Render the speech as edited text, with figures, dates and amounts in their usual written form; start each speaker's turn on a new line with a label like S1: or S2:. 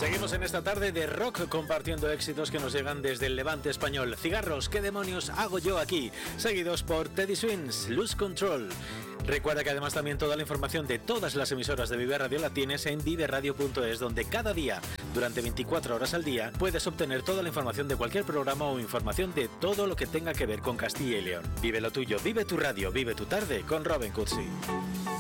S1: Seguimos en esta tarde de rock compartiendo éxitos que nos llegan desde el Levante español. Cigarros, ¿qué demonios hago yo aquí? Seguidos por Teddy Swims, Lose Control. Recuerda que además también toda la información de todas las emisoras de Vive Radio la tienes en viveradio.es, donde cada día, durante 24 horas al día, puedes obtener toda la información de cualquier programa o información de todo lo que tenga que ver con Castilla y León. Vive lo tuyo, vive tu radio, vive tu tarde con Robin Cutsi.